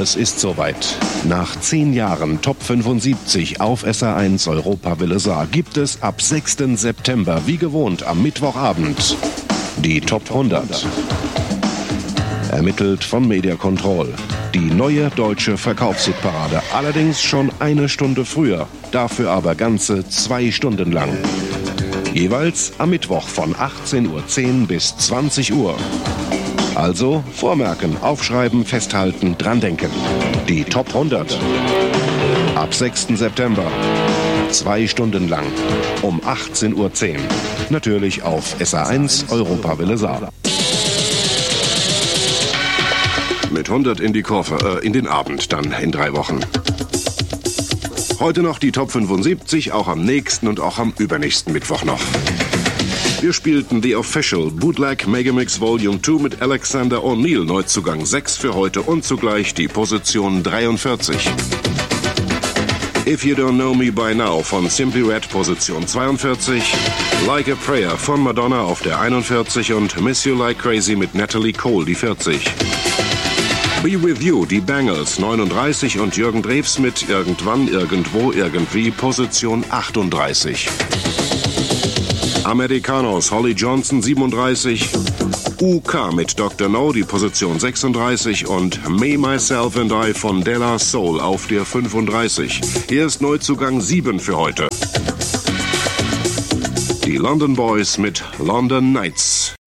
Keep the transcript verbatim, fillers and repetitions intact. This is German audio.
Es ist soweit. Nach zehn Jahren Top fünfundsiebzig auf S R eins Europawelle Saar gibt es ab sechsten September wie gewohnt am Mittwochabend die Top hundert. Ermittelt von Media Control. Die neue deutsche Verkaufshitparade, allerdings schon eine Stunde früher, dafür aber ganze zwei Stunden lang. Jeweils am Mittwoch von achtzehn Uhr zehn bis zwanzig Uhr. Also vormerken, aufschreiben, festhalten, dran denken. Die Top hundert. Ab sechsten September. Zwei Stunden lang. Um achtzehn Uhr zehn. Natürlich auf S R eins Europawelle Saar. Mit hundert in die Kurve, äh, in den Abend dann in drei Wochen. Heute noch die Top fünfundsiebzig, auch am nächsten und auch am übernächsten Mittwoch noch. Wir spielten The Official Bootleg Megamix Volume zwei mit Alexander O'Neal, Neuzugang sechs für heute und zugleich die Position dreiundvierzig. If You Don't Know Me By Now von Simply Red, Position zweiundvierzig. Like a Prayer von Madonna auf der einundvierzig und Miss You Like Crazy mit Natalie Cole, die vierzig. Be With You, die Bangles, neununddreißig und Jürgen Drews mit Irgendwann, Irgendwo, Irgendwie, Position achtunddreißig. Americanos, Holly Johnson, siebenunddreißig. U K mit Doktor No, die Position sechsunddreißig und Me, Myself and I von De La Soul auf der fünfunddreißig. Hier ist Neuzugang sieben für heute. Die London Boys mit London Nights.